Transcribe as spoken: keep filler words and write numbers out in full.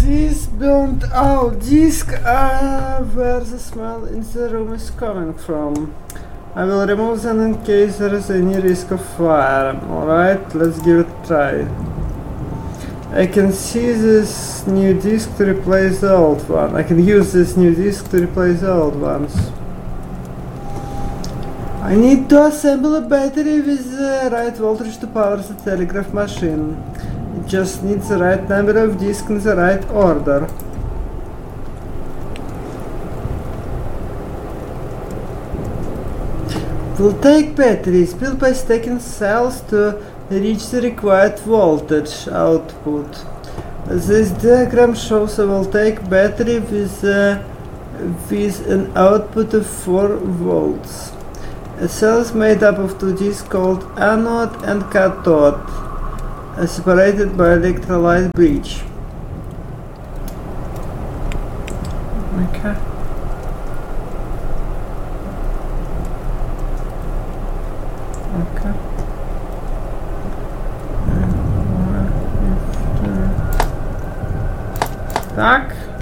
This burnt out disk uh, where the smell in the room is coming from. I will remove them in case there is any risk of fire. Alright, let's give it a try. I can see this new disk to replace the old one. I can use this new disk to replace the old ones. I need to assemble a battery with the right voltage to power the telegraph machine. It just needs the right number of disks in the right order. We'll take batteries built by stacking cells to reach the required voltage output. This diagram shows a voltaic battery with, uh, with an output of four volts. A cell is made up of two disks called anode and cathode, uh, separated by electrolyte bridge. Okay. Okay. Tak.